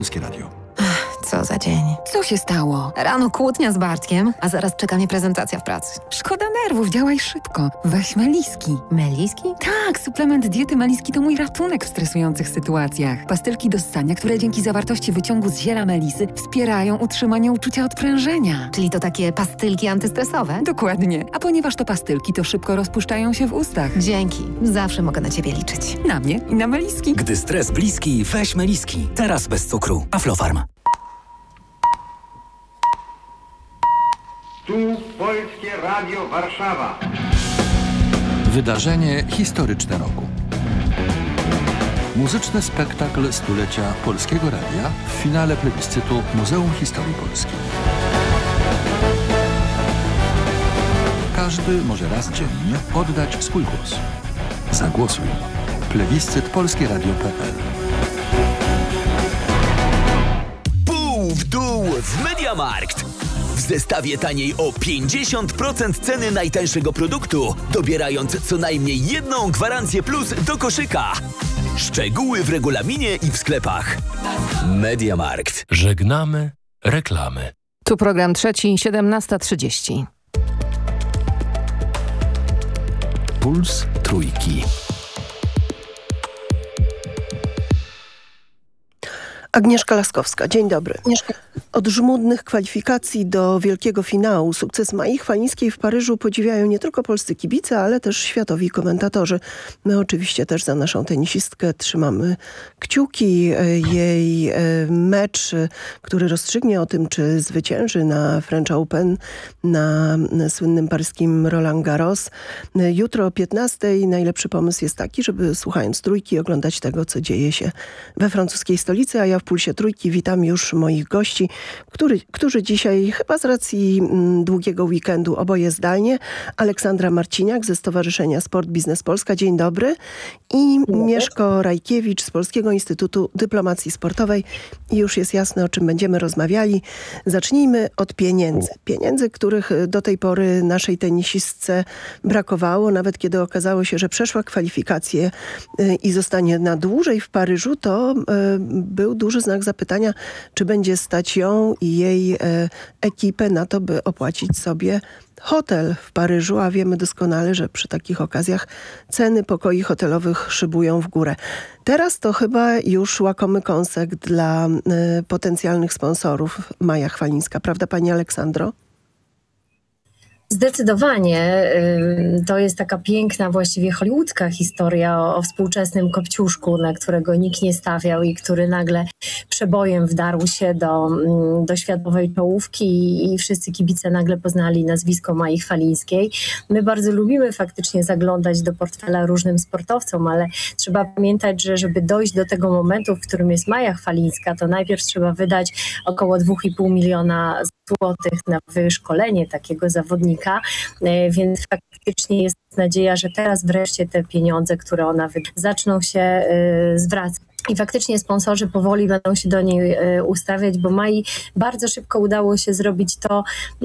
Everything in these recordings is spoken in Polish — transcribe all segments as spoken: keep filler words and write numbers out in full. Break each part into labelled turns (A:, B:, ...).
A: Polskie Radio.
B: Co za dzień.
C: Co się stało?
B: Rano kłótnia z Bartkiem, a zaraz czeka mnie prezentacja w pracy.
C: Szkoda nerwów, działaj szybko. Weź Meliski.
B: Meliski?
C: Tak, suplement diety Meliski to mój ratunek w stresujących sytuacjach. Pastylki do ssania, które dzięki zawartości wyciągu z ziela melisy wspierają utrzymanie uczucia odprężenia.
B: Czyli to takie pastylki antystresowe?
C: Dokładnie. A ponieważ to pastylki, to szybko rozpuszczają się w ustach.
B: Dzięki. Zawsze mogę na ciebie liczyć.
C: Na mnie i na Meliski.
D: Gdy stres bliski, weź Meliski. Teraz bez cukru. Aflofarm.
E: Tu Polskie Radio Warszawa.
A: Wydarzenie historyczne roku. Muzyczny spektakl stulecia Polskiego Radia w finale plebiscytu Muzeum Historii Polski. Każdy może raz dziennie oddać swój głos. Zagłosuj. Plebiscyt polskie radio kropka p l.
F: Pół w dół w Mediamarkt. W zestawie taniej o pięćdziesiąt procent ceny najtańszego produktu, dobierając co najmniej jedną gwarancję plus do koszyka. Szczegóły w regulaminie i w sklepach. Mediamarkt.
G: Żegnamy reklamy.
H: Tu program trzeci, siedemnasta trzydzieści.
G: Puls Trójki.
I: Agnieszka Laskowska, dzień dobry. Od żmudnych kwalifikacji do wielkiego finału sukces Mai Chwalińskiej w Paryżu podziwiają nie tylko polscy kibice, ale też światowi komentatorzy. My oczywiście też za naszą tenisistkę trzymamy kciuki. Jej mecz, który rozstrzygnie o tym, czy zwycięży na French Open, na słynnym paryskim Roland Garros. Jutro o piętnastej najlepszy pomysł jest taki, żeby słuchając Trójki oglądać tego, co dzieje się we francuskiej stolicy, a ja w Pulsie Trójki witam już moich gości, który, którzy dzisiaj chyba z racji m, długiego weekendu oboje zdalnie. Aleksandra Marciniak ze Stowarzyszenia Sport Biznes Polska. Dzień dobry. I Mieszko Rajkiewicz z Polskiego Instytutu Dyplomacji Sportowej. I już jest jasne, o czym będziemy rozmawiali. Zacznijmy od pieniędzy. Pieniędzy, których do tej pory naszej tenisistce brakowało. Nawet kiedy okazało się, że przeszła kwalifikacje y, i zostanie na dłużej w Paryżu, to y, był duży znak zapytania, czy będzie stać ją i jej e, ekipę na to, by opłacić sobie hotel w Paryżu, a wiemy doskonale, że przy takich okazjach ceny pokoi hotelowych szybują w górę. Teraz to chyba już łakomy kąsek dla e, potencjalnych sponsorów Maja Chwalińska. Prawda, pani Aleksandro?
J: Zdecydowanie. To jest taka piękna, właściwie hollywoodzka historia o, o współczesnym kopciuszku, na którego nikt nie stawiał i który nagle przebojem wdarł się do, do światowej czołówki i, i wszyscy kibice nagle poznali nazwisko Mai Chwalińskiej. My bardzo lubimy faktycznie zaglądać do portfela różnym sportowcom, ale trzeba pamiętać, że żeby dojść do tego momentu, w którym jest Maja Chwalińska, to najpierw trzeba wydać około dwa i pół miliona złotych na wyszkolenie takiego zawodnika, więc faktycznie jest nadzieja, że teraz wreszcie te pieniądze, które ona wyda, zaczną się zwracać. I faktycznie sponsorzy powoli będą się do niej ustawiać, bo Mai bardzo szybko udało się zrobić to,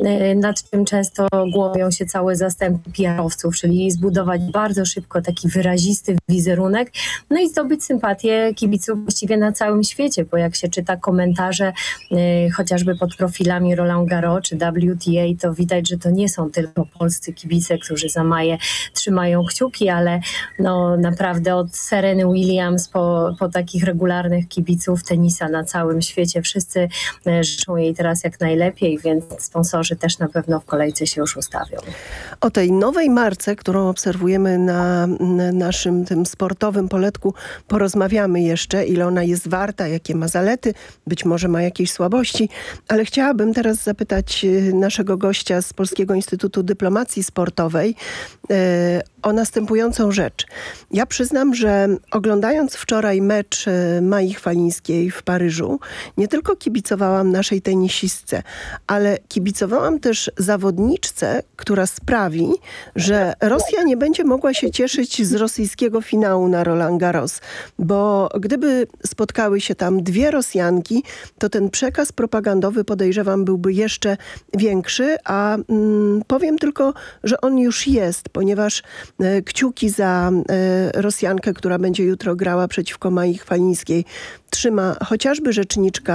J: nad czym często głowią się całe zastępy P R-owców, czyli zbudować bardzo szybko taki wyrazisty wizerunek, no i zdobyć sympatię kibiców właściwie na całym świecie, bo jak się czyta komentarze chociażby pod profilami Roland Garros czy W T A, to widać, że to nie są tylko polscy kibice, którzy za Maję trzymają kciuki, ale no naprawdę od Sereny Williams po, po tak takich regularnych kibiców tenisa na całym świecie. Wszyscy życzą jej teraz jak najlepiej, więc sponsorzy też na pewno w kolejce się już ustawią.
I: O tej nowej marce, którą obserwujemy na, na naszym tym sportowym poletku, porozmawiamy jeszcze, ile ona jest warta, jakie ma zalety, być może ma jakieś słabości, ale chciałabym teraz zapytać naszego gościa z Polskiego Instytutu Dyplomacji Sportowej yy, o następującą rzecz. Ja przyznam, że oglądając wczoraj mecz Mai Chwalińskiej w Paryżu, nie tylko kibicowałam naszej tenisistce, ale kibicowałam też zawodniczce, która sprawi, że Rosja nie będzie mogła się cieszyć z rosyjskiego finału na Roland Garros, bo gdyby spotkały się tam dwie Rosjanki, to ten przekaz propagandowy, podejrzewam, byłby jeszcze większy, a mm, powiem tylko, że on już jest, ponieważ e, kciuki za e, Rosjankę, która będzie jutro grała przeciwko Mai Chwalińskiej trzyma chociażby rzeczniczka